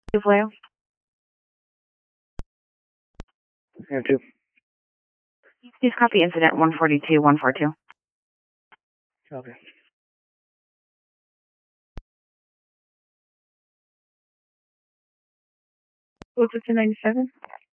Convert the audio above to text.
Flail. Here too. Please copy incident 142-142. Okay. What's it to 97?